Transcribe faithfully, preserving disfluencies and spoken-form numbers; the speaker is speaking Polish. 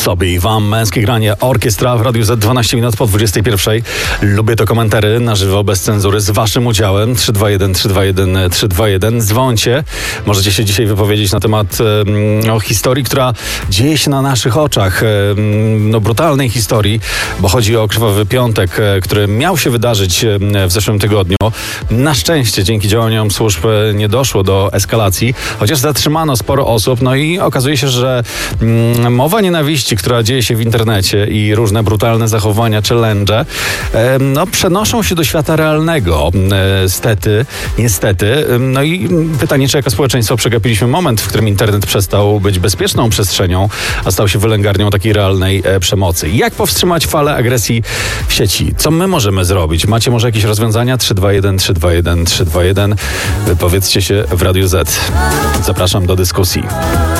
sobie i wam męskie granie Orkiestra w Radiu Z dwanaście minut po dwudziestej pierwszej. Lubię to komentary na żywo, bez cenzury, z waszym udziałem. trzy dwa jeden trzy dwa jeden trzy dwa jeden. Dzwońcie. Możecie się dzisiaj wypowiedzieć na temat um, o historii, która dzieje się na naszych oczach. Um, no brutalnej historii, bo chodzi o Krwawy Piątek, który miał się wydarzyć w zeszłym tygodniu. Na szczęście dzięki działaniom służb nie doszło do eskalacji, chociaż zatrzymano sporo osób. No i okazuje się, że um, mowa nienawiści, która dzieje się w internecie i różne brutalne zachowania, challenge, um, no przenoszą się do świata realnego. Niestety, niestety. No i pytanie, czy jako społeczeństwo przegapiliśmy moment, w którym internet przestał być bezpieczną przestrzenią, a stał się wylęgarnią takiej realnej e, przemocy. Jak powstrzymać falę agresji w sieci? Co my możemy zrobić? Macie może jakieś rozwiązania? trzy dwa jeden trzy dwa jeden trzy dwa jeden. Wypowiedzcie się w Radiu Z. Zapraszam do dyskusji.